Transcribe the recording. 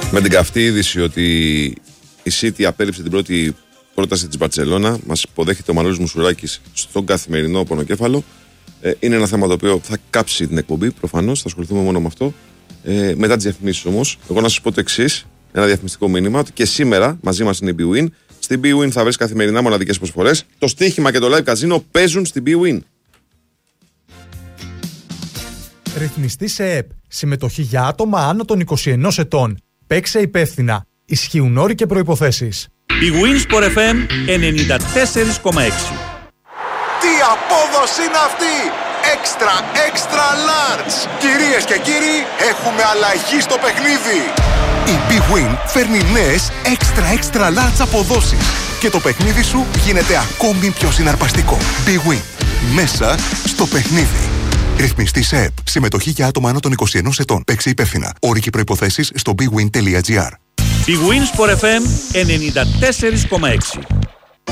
Με την καυτή είδηση ότι η City απέρριψε την πρώτη πρόταση της Μπαρτσελώνα, μας υποδέχεται ο Μανώλης Μουσουράκης στον καθημερινό πονοκέφαλο. Είναι ένα θέμα το οποίο θα κάψει την εκπομπή, προφανώς, θα ασχοληθούμε μόνο με αυτό. Μετά τις διαφημίσεις όμως, εγώ να σας πω το εξής, ένα διαφημιστικό μήνυμα, ότι και σήμερα μαζί μας είναι η BWIN. Στην BWIN θα βρεις καθημερινά μοναδικές προσφορές. Το στοίχημα και το live casino παίζουν στην BWIN. Ρυθμιστή σε ΕΠ. Συμμετοχή για άτομα άνω των 21 ετών. Παίξε υπεύθυνα. Ισχύουν όροι και προϋποθέσεις. BWIN Sport FM 94,6. Τι απόδοση είναι αυτή! Extra large! Κυρίες και κύριοι, έχουμε αλλαγή στο παιχνίδι! Η BWIN φέρνει νέες extra large αποδόσεις και το παιχνίδι σου γίνεται ακόμη πιο συναρπαστικό. BWIN. Μέσα στο παιχνίδι. Ρυθμιστή σε ΕΠ. Συμμετοχή για άτομα άνω των 21 ετών. Παίξε υπεύθυνα. Όροι και προϋποθέσεις στο bwin.gr. BWIN Sport FM 94,6.